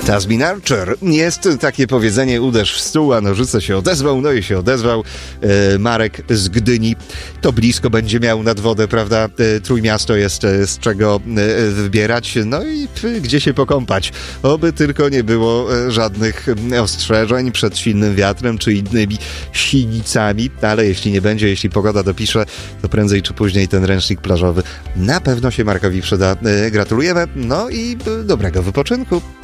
Tasmin Archer. Jest takie powiedzenie, uderz w stół, a nożyce się odezwał. No i się odezwał. Marek z Gdyni. To blisko będzie miał nad wodę, prawda? Trójmiasto jest z czego wybierać. No i gdzie się pokąpać. Oby tylko nie było żadnych ostrzeżeń przed silnym wiatrem czy innymi sinicami. Ale jeśli nie będzie, jeśli pogoda dopisze, to prędzej czy później ten ręcznik plażowy na pewno się Markowi przyda. Gratulujemy. No i dobrego wypoczynku.